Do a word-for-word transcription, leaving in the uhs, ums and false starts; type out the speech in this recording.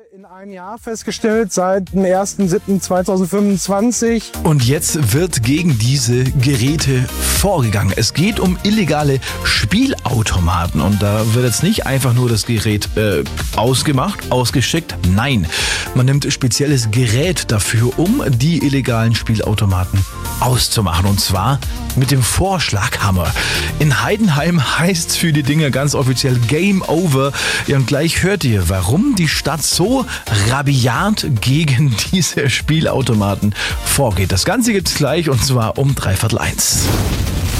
In einem Jahr festgestellt, seit dem ersten siebten zweitausendfünfundzwanzig. Und jetzt wird gegen diese Geräte vorgegangen. Es geht um illegale Spielautomaten. Und da wird jetzt nicht einfach nur das Gerät äh, ausgemacht, ausgeschickt. Nein, man nimmt spezielles Gerät dafür, um die illegalen Spielautomaten auszumachen. Und zwar mit dem Vorschlaghammer. In Heidenheim heißt es für die Dinger ganz offiziell Game Over. Ja, und gleich hört ihr, warum die Stadt so rabiat gegen diese Spielautomaten vorgeht. Das Ganze gibt's gleich und zwar um dreiviertel eins.